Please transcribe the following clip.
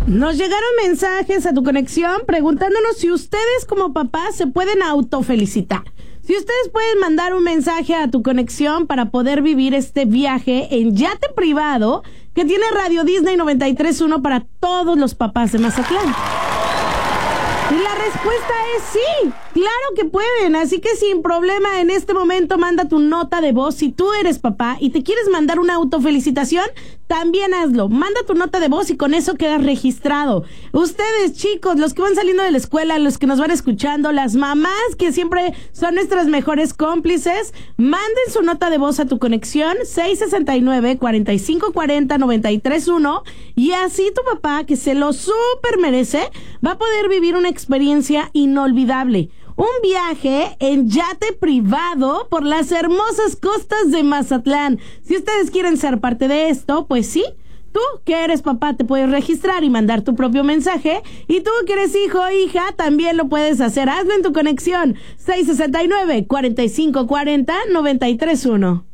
Nos llegaron mensajes a tu conexión preguntándonos si ustedes como papás se pueden autofelicitar. Si ustedes pueden mandar un mensaje a tu conexión para poder vivir este viaje en yate privado que tiene Radio Disney 93.1 para todos los papás de Mazatlán. Y la respuesta es sí, claro que pueden, así que sin problema en este momento manda tu nota de voz. Si tú eres papá y te quieres mandar una autofelicitación, también hazlo. Manda tu nota de voz y con eso quedas registrado. Ustedes, chicos, los que van saliendo de la escuela, los que nos van escuchando, las mamás que siempre son nuestras mejores cómplices, manden su nota de voz a tu conexión 669-4540-931 y así tu papá, que se lo súper merece, va a poder vivir una experiencia inolvidable. Un viaje en yate privado por las hermosas costas de Mazatlán. Si ustedes quieren ser parte de esto, pues sí, tú que eres papá te puedes registrar y mandar tu propio mensaje. Y tú que eres hijo o hija también lo puedes hacer. Hazlo en tu conexión 669-4540-931.